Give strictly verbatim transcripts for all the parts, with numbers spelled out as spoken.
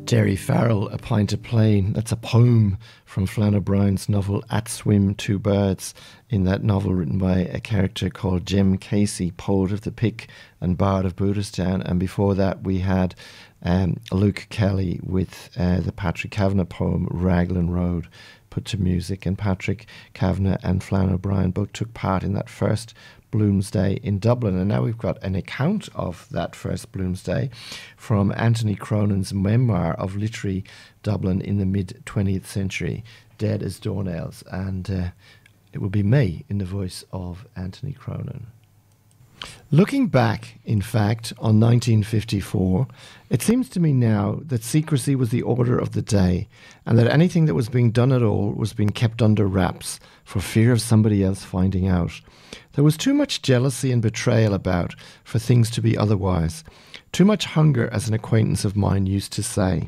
Jerry Farrell, A Pint of Plain. That's a poem from Flann O'Brien's novel At Swim Two Birds, in that novel written by a character called Jem Casey, poet of the Pick and bard of Booterstown. And before that we had um, Luke Kelly with uh, the Patrick Kavanagh poem Raglan Road, put to music. And Patrick Kavanagh and Flann O'Brien both took part in that first Bloomsday in Dublin. And now we've got an account of that first Bloomsday from Anthony Cronan's memoir of literary Dublin in the mid-twentieth century, Dead as Doornails. And uh, it will be me in the voice of Anthony Cronan. Looking back, in fact, on nineteen fifty-four, it seems to me now that secrecy was the order of the day, and that anything that was being done at all was being kept under wraps for fear of somebody else finding out. There was too much jealousy and betrayal about for things to be otherwise. Too much hunger, as an acquaintance of mine used to say.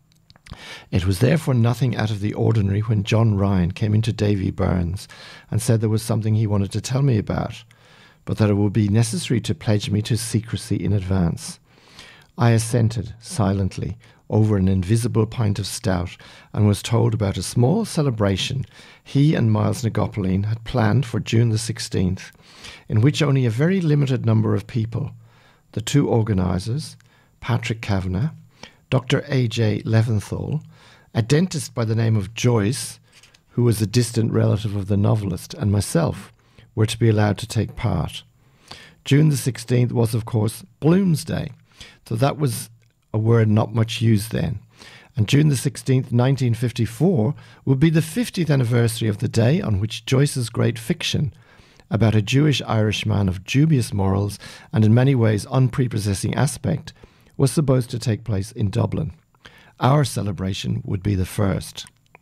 It was therefore nothing out of the ordinary when John Ryan came into Davy Byrne's and said there was something he wanted to tell me about, but that it would be necessary to pledge me to secrecy in advance. I assented silently over an invisible pint of stout and was told about a small celebration he and Miles Nagopoline had planned for June the sixteenth, in which only a very limited number of people, the two organisers, Patrick Kavanagh, Doctor A J Leventhal, a dentist by the name of Joyce, who was a distant relative of the novelist, and myself, were to be allowed to take part. June the sixteenth was, of course, Bloomsday, so that was a word not much used then. And June the sixteenth, nineteen fifty-four, would be the fiftieth anniversary of the day on which Joyce's great fiction about a Jewish Irishman of dubious morals and in many ways unprepossessing aspect was supposed to take place in Dublin. Our celebration would be the first.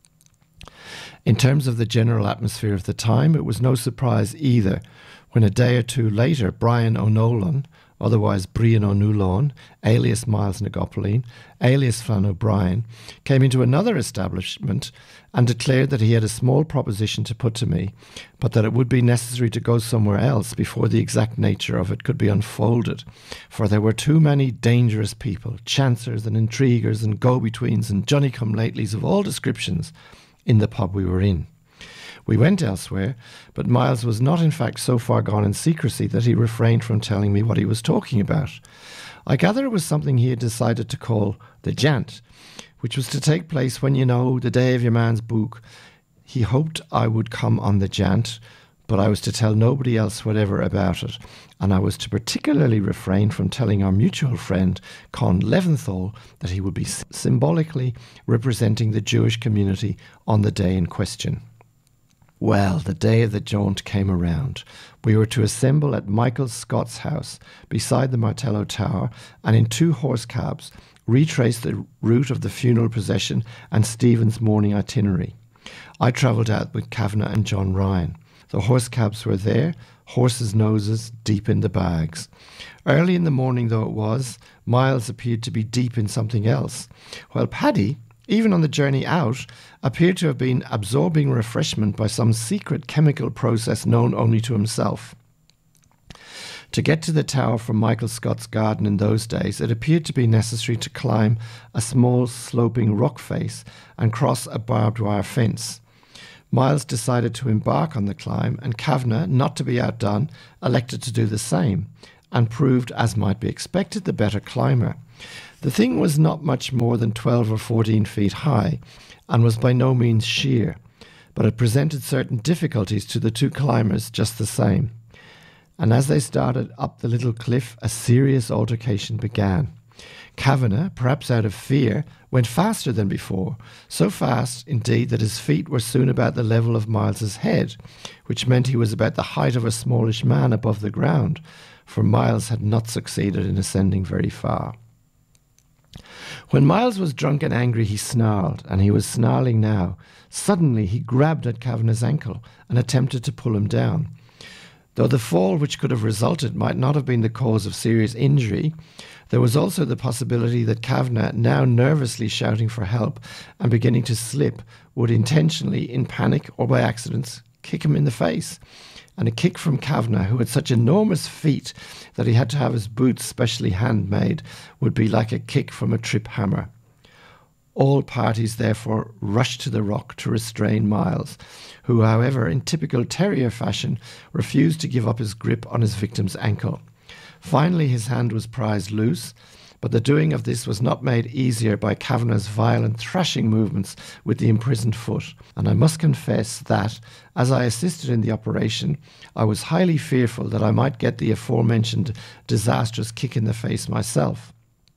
In terms of the general atmosphere of the time, it was no surprise either when a day or two later Brian O'Nolan, otherwise Brian O'Nulon, alias Miles Nagopoline, alias Flann O'Brien, came into another establishment and declared that he had a small proposition to put to me, but that it would be necessary to go somewhere else before the exact nature of it could be unfolded, for there were too many dangerous people, chancers and intriguers and go-betweens and Johnny-come-latelys of all descriptions in the pub we were in. We went elsewhere, but Miles was not in fact so far gone in secrecy that he refrained from telling me what he was talking about. I gather it was something he had decided to call the Jant, which was to take place when, you know, the day of your man's book. He hoped I would come on the Jant, but I was to tell nobody else whatever about it, and I was to particularly refrain from telling our mutual friend, Con Leventhal, that he would be symbolically representing the Jewish community on the day in question. Well, the day of the jaunt came around. We were to assemble at Michael Scott's house beside the Martello Tower and in two horse cabs retrace the route of the funeral procession and Stephen's morning itinerary. I travelled out with Kavanagh and John Ryan. The horse cabs were there, horses' noses deep in the bags. Early in the morning though it was, Miles appeared to be deep in something else, while Paddy, even on the journey out, appeared to have been absorbing refreshment by some secret chemical process known only to himself. To get to the tower from Michael Scott's garden in those days, it appeared to be necessary to climb a small sloping rock face and cross a barbed wire fence. Miles decided to embark on the climb, and Kavanagh, not to be outdone, elected to do the same, and proved, as might be expected, the better climber. The thing was not much more than twelve or fourteen feet high, and was by no means sheer, but it presented certain difficulties to the two climbers just the same. And as they started up the little cliff, a serious altercation began. Kavanagh, perhaps out of fear, went faster than before, so fast, indeed, that his feet were soon about the level of Miles's head, which meant he was about the height of a smallish man above the ground, for Miles had not succeeded in ascending very far. When Miles was drunk and angry, he snarled, and he was snarling now. Suddenly he grabbed at Kavanagh's ankle and attempted to pull him down. Though the fall which could have resulted might not have been the cause of serious injury, there was also the possibility that Kavanagh, now nervously shouting for help and beginning to slip, would intentionally, in panic or by accident, kick him in the face. And a kick from Kavanagh, who had such enormous feet that he had to have his boots specially handmade, would be like a kick from a trip hammer. All parties therefore rushed to the rock to restrain Miles, who, however, in typical terrier fashion, refused to give up his grip on his victim's ankle. Finally, his hand was prized loose, but the doing of this was not made easier by Kavanagh's violent thrashing movements with the imprisoned foot. And I must confess that, as I assisted in the operation, I was highly fearful that I might get the aforementioned disastrous kick in the face myself.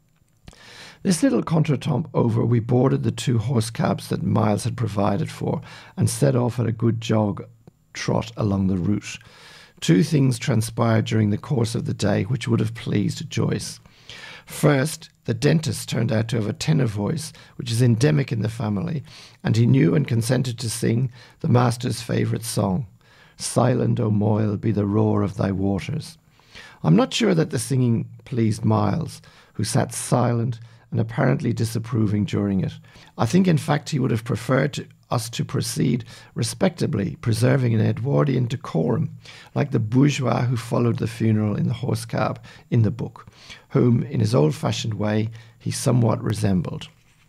This little contretemps over, we boarded the two horse cabs that Miles had provided for and set off at a good jog trot along the route. Two things transpired during the course of the day which would have pleased Joyce. First, the dentist turned out to have a tenor voice, which is endemic in the family, and he knew and consented to sing the master's favourite song, "Silent, O Moyle, be the roar of thy waters." I'm not sure that the singing pleased Miles, who sat silent and apparently disapproving during it. I think, in fact, he would have preferred to, us to proceed respectably, preserving an Edwardian decorum, like the bourgeois who followed the funeral in the horse cab in the book, whom, in his old-fashioned way, he somewhat resembled.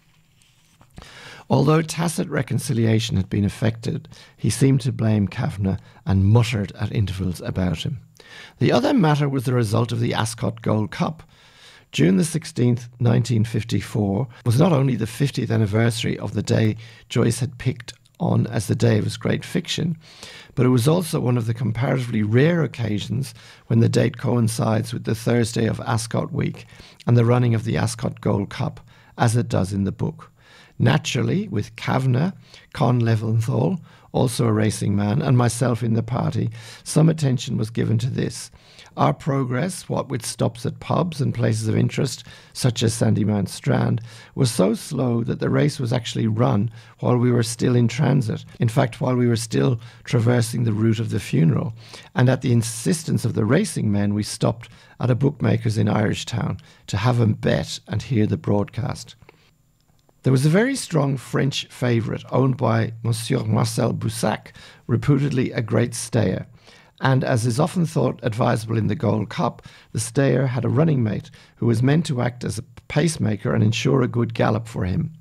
Although tacit reconciliation had been effected, he seemed to blame Kavanagh and muttered at intervals about him. The other matter was the result of the Ascot Gold Cup. June the sixteenth, nineteen fifty-four, was not only the fiftieth anniversary of the day Joyce had picked on as the day of his great fiction, but it was also one of the comparatively rare occasions when the date coincides with the Thursday of Ascot Week and the running of the Ascot Gold Cup, as it does in the book. Naturally, with Kavanagh, Con Leventhal, also a racing man, and myself in the party, some attention was given to this. Our progress, what with stops at pubs and places of interest, such as Sandymount Strand, was so slow that the race was actually run while we were still in transit. In fact, while we were still traversing the route of the funeral. And at the insistence of the racing men, we stopped at a bookmaker's in Irishtown to have a bet and hear the broadcast. There was a very strong French favourite owned by Monsieur Marcel Boussac, reputedly a great stayer. And as is often thought advisable in the Gold Cup, the stayer had a running mate who was meant to act as a pacemaker and ensure a good gallop for him,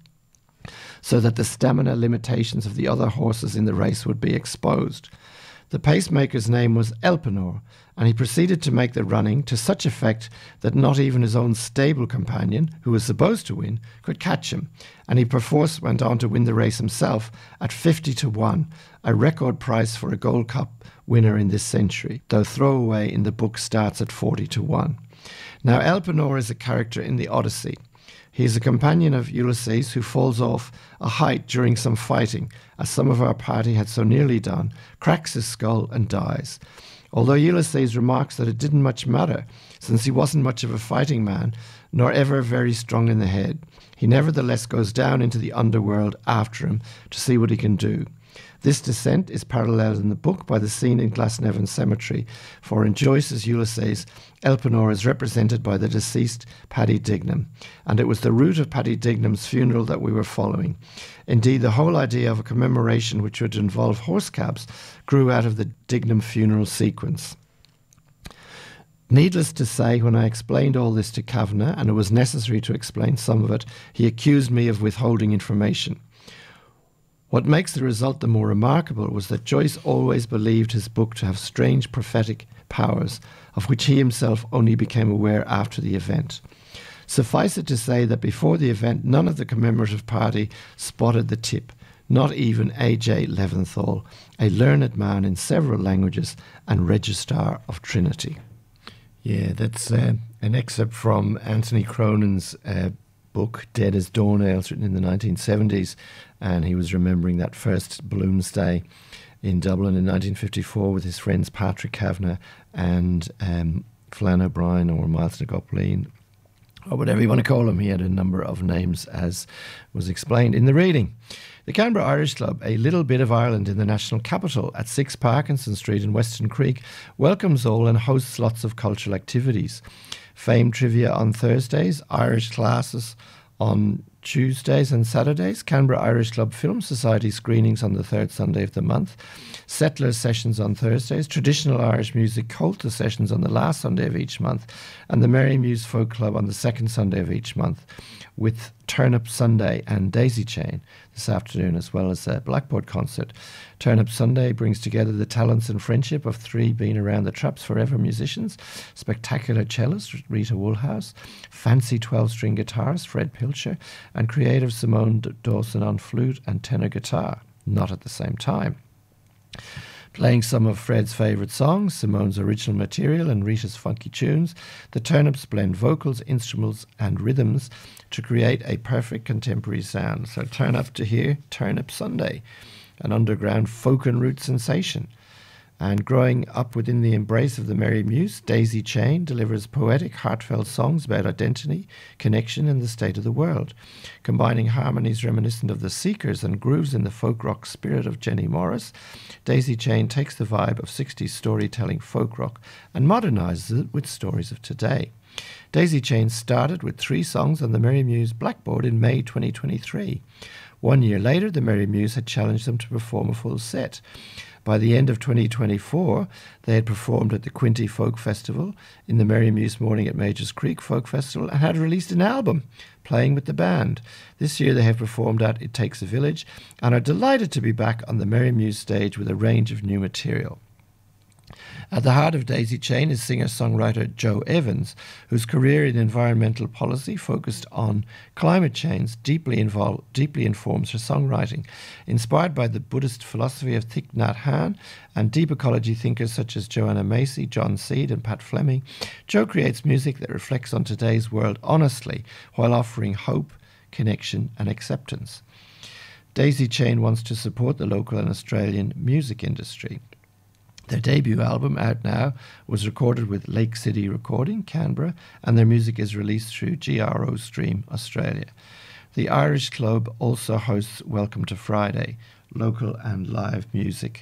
so that the stamina limitations of the other horses in the race would be exposed. The pacemaker's name was Elpenor, and he proceeded to make the running to such effect that not even his own stable companion, who was supposed to win, could catch him, and he perforce went on to win the race himself at fifty to one, a record price for a Gold Cup winner in this century, though throwaway in the book starts at forty to one. Now, Elpenor is a character in the Odyssey. He is a companion of Ulysses who falls off a height during some fighting, as some of our party had so nearly done, cracks his skull and dies. Although Ulysses remarks that it didn't much matter, since he wasn't much of a fighting man, nor ever very strong in the head, he nevertheless goes down into the underworld after him to see what he can do. This descent is paralleled in the book by the scene in Glasnevin Cemetery, for in Joyce's Ulysses, Elpenor is represented by the deceased Paddy Dignam, and it was the route of Paddy Dignam's funeral that we were following. Indeed, the whole idea of a commemoration which would involve horse cabs grew out of the Dignam funeral sequence. Needless to say, when I explained all this to Kavanagh, and it was necessary to explain some of it, he accused me of withholding information. What makes the result the more remarkable was that Joyce always believed his book to have strange prophetic powers, of which he himself only became aware after the event. Suffice it to say that before the event, none of the commemorative party spotted the tip, not even A J Leventhal, a learned man in several languages and registrar of Trinity. Yeah, that's uh, an excerpt from Anthony Cronin's uh, book, Dead as Doornails, written in the nineteen seventies, and he was remembering that first Bloomsday in Dublin in nineteen fifty-four with his friends Patrick Kavanagh and um, Flann O'Brien or Miles Nagoplin, or whatever you want to call him. He had a number of names, as was explained in the reading. The Canberra Irish Club, a little bit of Ireland in the national capital at six Parkinson Street in Weston Creek, welcomes all and hosts lots of cultural activities. Fame trivia on Thursdays, Irish classes on Tuesdays and Saturdays, Canberra Irish Club Film Society screenings on the third Sunday of the month, Settlers sessions on Thursdays, Traditional Irish Music Colta sessions on the last Sunday of each month, and the Merry Muse Folk Club on the second Sunday of each month, with Turn Up Sunday and Daisy Chain this afternoon, as well as a Blackboard concert. Turn Up Sunday brings together the talents and friendship of three Been Around the Traps Forever musicians, spectacular cellist Rita Woolhouse, fancy twelve-string guitarist Fred Pilcher, and creative Simone Dawson on flute and tenor guitar, not at the same time. Playing some of Fred's favourite songs, Simone's original material and Rita's funky tunes, the Turnips blend vocals, instrumentals and rhythms to create a perfect contemporary sound. So turn up to hear Turn Up Sunday, an underground folk and root sensation. And growing up within the embrace of the Merry Muse, Daisy Chain delivers poetic, heartfelt songs about identity, connection and the state of the world, combining harmonies reminiscent of the Seekers and grooves in the folk rock spirit of Jenny Morris. Daisy Chain takes the vibe of sixties storytelling folk rock and modernizes it with stories of today. Daisy Chain started with three songs on the Merry Muse Blackboard in May twenty twenty-three. One year later, the Merry Muse had challenged them to perform a full set. By the end of twenty twenty-four, they had performed at the Quinty Folk Festival, in the Merry Muse Morning at Majors Creek Folk Festival, and had released an album, playing with the band. This year they have performed at It Takes a Village, and are delighted to be back on the Merry Muse stage with a range of new material. At the heart of Daisy Chain is singer-songwriter Jo Evans, whose career in environmental policy focused on climate change deeply involved, deeply informs her songwriting. Inspired by the Buddhist philosophy of Thich Nhat Hanh and deep ecology thinkers such as Joanna Macy, John Seed and Pat Fleming, Jo creates music that reflects on today's world honestly while offering hope, connection and acceptance. Daisy Chain wants to support the local and Australian music industry. Their debut album, out now, was recorded with Lake City Recording, Canberra, and their music is released through G R O Stream Australia. The Irish Club also hosts Welcome to Friday, local and live music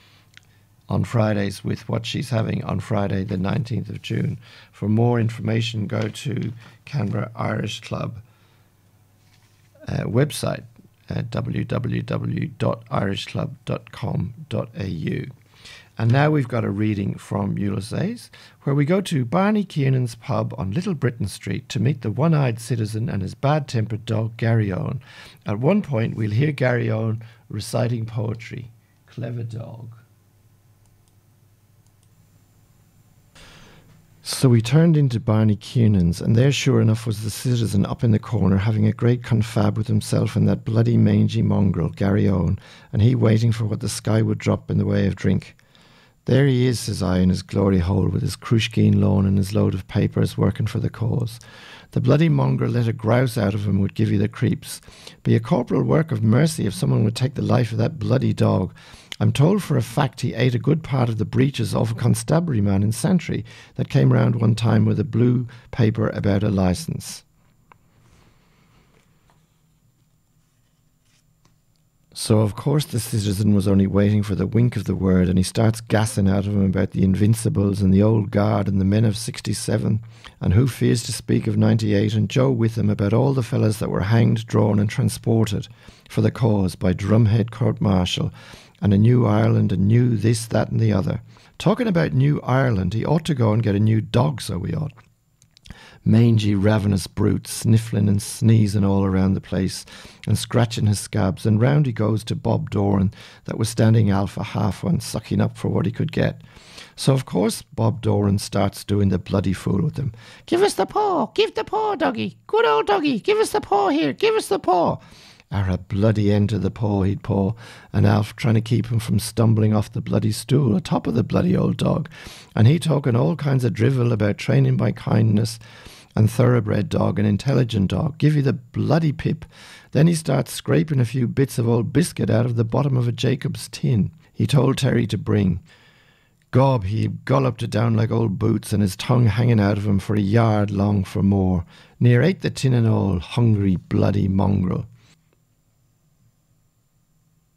on Fridays, with what she's having on Friday the nineteenth of June. For more information, go to Canberra Irish Club uh, website at w w w dot irish club dot com dot a u. And now we've got a reading from Ulysses, where we go to Barney Kiernan's pub on Little Britain Street to meet the one-eyed citizen and his bad-tempered dog Gary Owen. At one point, we'll hear Gary Owen reciting poetry. Clever dog. So we turned into Barney Kiernan's, and there sure enough was the citizen up in the corner having a great confab with himself and that bloody mangy mongrel, Gary Owen, and he waiting for what the sky would drop in the way of drink. There he is, says I, in his glory hole, with his Crushkeen loan and his load of papers, working for the cause. The bloody mongrel let a grouse out of him would give you the creeps. Be a corporal work of mercy if someone would take the life of that bloody dog. I'm told for a fact he ate a good part of the breeches off a constabulary man in Santry that came round one time with a blue paper about a licence. So, of course, the citizen was only waiting for the wink of the word, and he starts gassing out of him about the Invincibles and the Old Guard and the men of sixty-seven, and who fears to speak of ninety-eight, and Joe with him about all the fellas that were hanged, drawn and transported for the cause by Drumhead Court-Martial, and a new Ireland, and new this, that and the other. Talking about new Ireland, he ought to go and get a new dog, so we ought. Mangy, ravenous brute, sniffling and sneezing all around the place and scratching his scabs, and round he goes to Bob Doran, that was standing alpha half one, sucking up for what he could get. So, of course, Bob Doran starts doing the bloody fool with him. Give us the paw, give the paw, doggy, good old doggy, give us the paw here, give us the paw. Ar a bloody end to the paw he'd paw, and Alf trying to keep him from stumbling off the bloody stool atop of the bloody old dog, and he talking all kinds of drivel about training by kindness, and thoroughbred dog, an intelligent dog, give you the bloody pip. Then he starts scraping a few bits of old biscuit out of the bottom of a Jacob's tin he told Terry to bring. Gob, he golloped it down like old boots, and his tongue hanging out of him for a yard long for more. Near ate the tin and all, hungry bloody mongrel.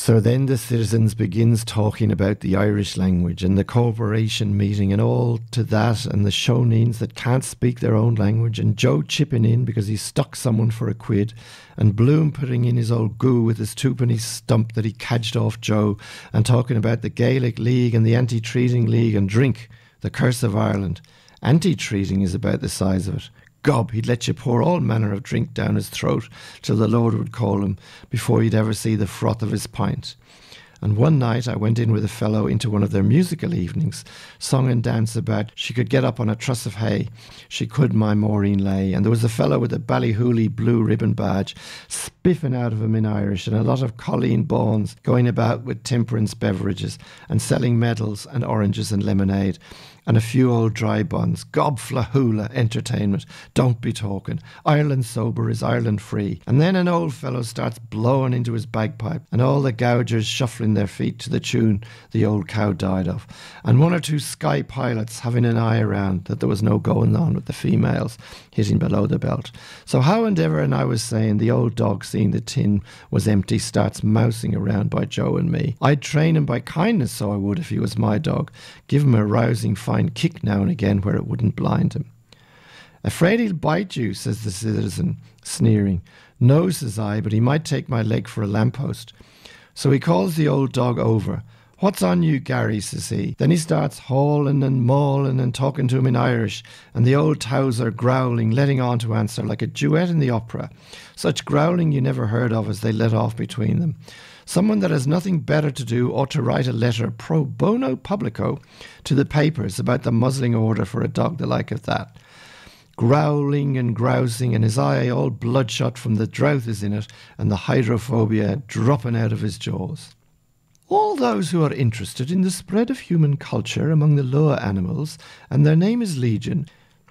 So then the citizens begins talking about the Irish language and the corporation meeting and all to that, and the Shonines that can't speak their own language, and Joe chipping in because he stuck someone for a quid, and Bloom putting in his old goo with his twopenny stump that he cadged off Joe, and talking about the Gaelic League and the Anti-Treating League and drink, the curse of Ireland. Anti-treating is about the size of it. Gob, he'd let you pour all manner of drink down his throat till the Lord would call him before you'd ever see the froth of his pint. And one night I went in with a fellow into one of their musical evenings, song and dance about she could get up on a truss of hay, she could my Maureen lay, and there was a fellow with a Ballyhooly blue ribbon badge spiffing out of him in Irish, and a lot of Colleen Bawns going about with temperance beverages and selling medals and oranges and lemonade, and a few old dry buns. Gob flahoola entertainment. Don't be talking. Ireland sober is Ireland free. And then an old fellow starts blowing into his bagpipe, and all the gougers shuffling their feet to the tune the old cow died of, and one or two sky pilots having an eye around that there was no going on with the females hitting below the belt. So how and ever, and I was saying, the old dog, seeing the tin was empty, starts mousing around by Joe and me. I'd train him by kindness, so I would, if he was my dog. Give him a rousing fine kick now and again where it wouldn't blind him. Afraid he'll bite you, says the citizen, sneering. No, says I, but he might take my leg for a lamppost. So he calls the old dog over. What's on you, Gary, says he. Then he starts hauling and mauling and talking to him in Irish, and the old towser growling, letting on to answer like a duet in the opera. Such growling you never heard of as they let off between them. Someone that has nothing better to do ought to write a letter pro bono publico to the papers about the muzzling order for a dog the like of that. Growling and grousing, and his eye all bloodshot from the drought is in it, and the hydrophobia dropping out of his jaws. All those who are interested in the spread of human culture among the lower animals, and their name is Legion,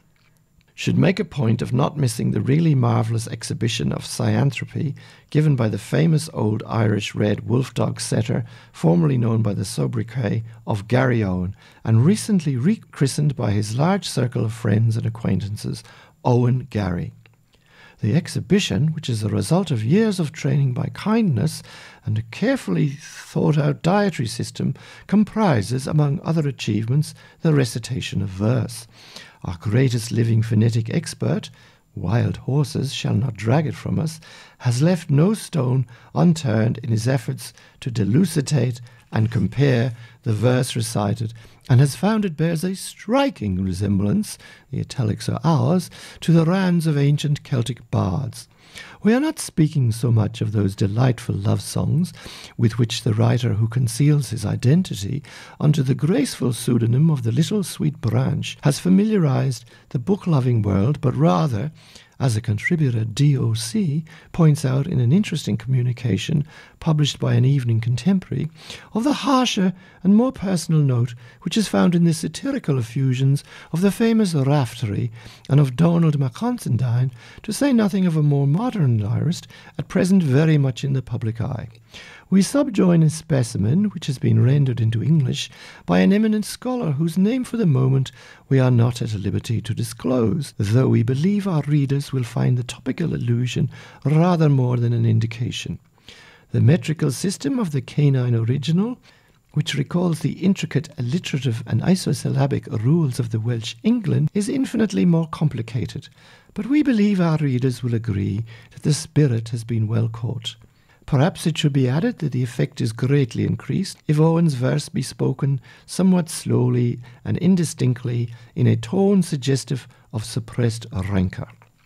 should make a point of not missing the really marvellous exhibition of Scianthropy given by the famous old Irish red wolf dog setter, formerly known by the sobriquet of Gary Owen, and recently rechristened by his large circle of friends and acquaintances, Owen Gary. The exhibition, which is the result of years of training by kindness and a carefully thought-out dietary system, comprises, among other achievements, the recitation of verse. Our greatest living phonetic expert, Wild Horses Shall Not Drag It From Us, has left no stone unturned in his efforts to delucidate and compare the verse recited, and has found it bears a striking resemblance, the italics are ours, to the ranns of ancient Celtic bards. We are not speaking so much of those delightful love songs with which the writer who conceals his identity under the graceful pseudonym of the Little Sweet Branch has familiarized the book-loving world, but rather, as a contributor D O C points out in an interesting communication published by an evening contemporary, of the harsher and more personal note which is found in the satirical effusions of the famous Raftery and of Donald MacConsidine, to say nothing of a more modern lyrist, at present very much in the public eye. We subjoin a specimen which has been rendered into English by an eminent scholar whose name for the moment we are not at liberty to disclose, though we believe our readers will find the topical allusion rather more than an indication. The metrical system of the canine original, which recalls the intricate alliterative and isosyllabic rules of the Welsh England, is infinitely more complicated, but we believe our readers will agree that the spirit has been well caught. Perhaps it should be added that the effect is greatly increased if Owen's verse be spoken somewhat slowly and indistinctly in a tone suggestive of suppressed rancour.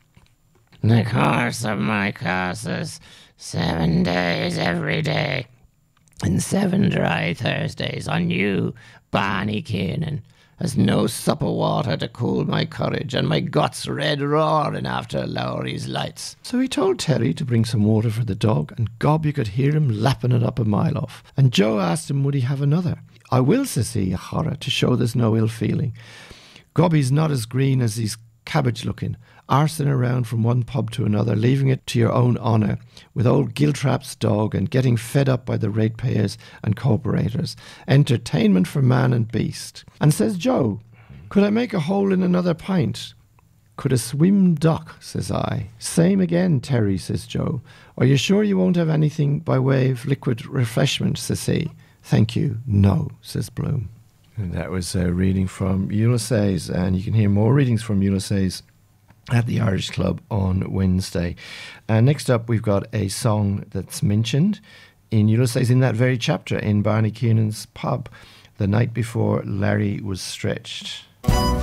The course of my courses, seven days every day, and seven dry Thursdays on you, Barney Kiernan, has no sup of water to cool my courage, and my guts red roaring after Lowry's lights. So he told Terry to bring some water for the dog, and gob, you could hear him lapping it up a mile off. And Joe asked him would he have another. I will, says he, a horror, to show there's no ill feeling. Gob, he's not as green as he's cabbage looking, arsing around from one pub to another, leaving it to your own honour, with old Giltrap's dog, and getting fed up by the ratepayers and corporators. Entertainment for man and beast. And says Joe, could I make a hole in another pint? Could a swim duck, says I. Same again, Terry, says Joe. Are you sure you won't have anything by way of liquid refreshment, says he. Thank you, no, says Bloom. And that was a reading from Ulysses, and you can hear more readings from Ulysses at the Irish Club on Wednesday. And next up, we've got a song that's mentioned in Ulysses in that very chapter in Barney Kiernan's pub, The Night Before Larry Was Stretched.